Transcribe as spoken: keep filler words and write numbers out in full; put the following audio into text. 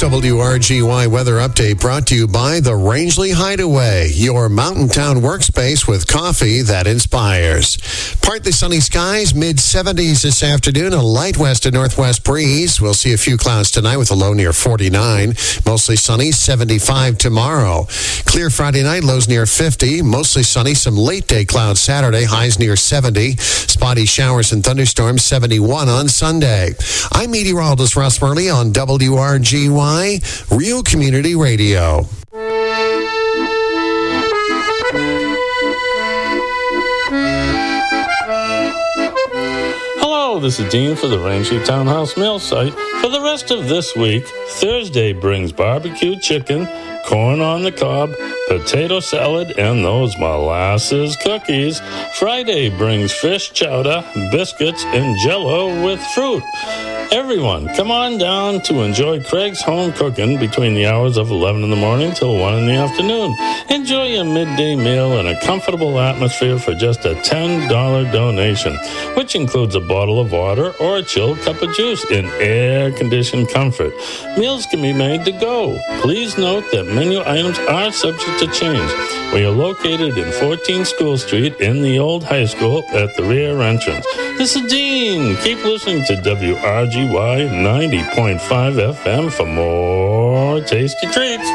W R G Y weather update brought to you by the Rangeley Hideaway, your mountain town workspace with coffee that inspires. Partly sunny skies, mid seventies this afternoon, a light west to northwest breeze. We'll see a few clouds tonight with a low near forty-nine. Mostly sunny, seventy-five tomorrow. Clear Friday night, lows near fifty. Mostly sunny, some late day clouds Saturday, highs near seventy. Spotty showers and thunderstorms, seventy-one on Sunday. I'm meteorologist Russ Murley on W R G Y, Real Community Radio. Hello, this is Dean for the Rangeley Townhouse Mail Site. For the rest of this week, Thursday brings barbecue chicken, corn on the cob, potato salad, and those molasses cookies. Friday brings fish chowder, biscuits, and Jell-O with fruit. Everyone, come on down to enjoy Craig's Home Cooking between the hours of eleven in the morning till one in the afternoon. Enjoy your midday meal in a comfortable atmosphere for just a ten dollars donation, which includes a bottle of water or a chilled cup of juice in air-conditioned comfort. Meals can be made to go. Please note that menu items are subject to change. We are located in fourteen School Street in the old high school at the rear entrance. This is Dean. Keep listening to W R G Y ninety point five F M for more tasty treats.